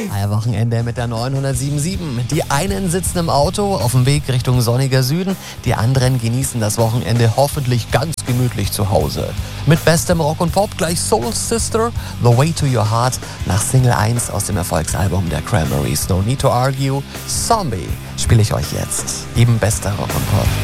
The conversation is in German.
Wochenende mit der 907.7. Die einen sitzen im Auto auf dem Weg Richtung sonniger Süden, die anderen genießen das Wochenende hoffentlich ganz gemütlich zu Hause. Mit bestem Rock und Pop gleich Soul Sister, The Way to Your Heart nach Single 1 aus dem Erfolgsalbum der Cranberries, No Need to Argue, Zombie spiele ich euch jetzt. Eben bester Rock und Pop.